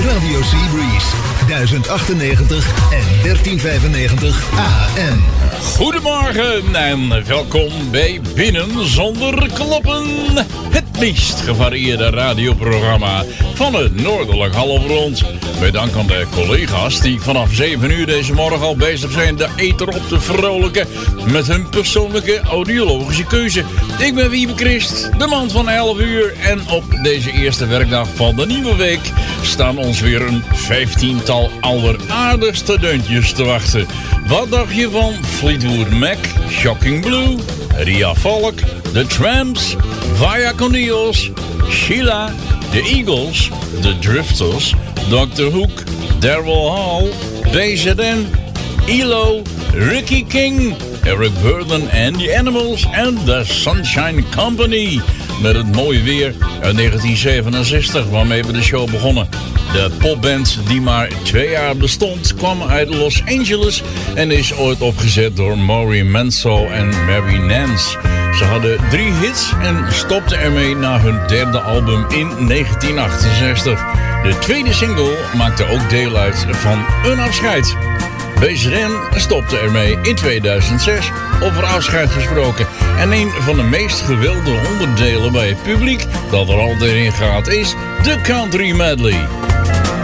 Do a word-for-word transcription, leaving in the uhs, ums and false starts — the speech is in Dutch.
Radio Seabreeze, duizend achtennegentig en dertien vijfennegentig A M. Goedemorgen en welkom bij Binnen Zonder Kloppen. Het meest gevarieerde radioprogramma van het Noordelijk Halfrond. Met dank aan de collega's die vanaf zeven uur deze morgen al bezig zijn de ether op te vrolijken met hun persoonlijke audiologische keuze. Ik ben Wiebe Christ, de man van elf uur. En op deze eerste werkdag van de nieuwe week staan ons weer een vijftiental alleraardigste deuntjes te wachten. Wat dacht je van Fleetwood Mac, Shocking Blue, Ria Valk, The Tramps, Vaya con Dios, Sheila, The Eagles, The Drifters, doctor Hook, Daryl Hall, B Z N, E L O, Ricky King, Eric Burden and the Animals en The Sunshine Company. Met het mooie weer uit negentien zevenenzestig waarmee we de show begonnen. De popband die maar twee jaar bestond kwam uit Los Angeles en is ooit opgezet door Maureen Mansell en Mary Nance. Ze hadden drie hits en stopten ermee na hun derde album in negentien achtenzestig. De tweede single maakte ook deel uit van een afscheid. B Z N stopte ermee in tweeduizend zes, over afscheid gesproken. En een van de meest gewilde onderdelen bij het publiek dat er altijd in gaat is de Country Medley.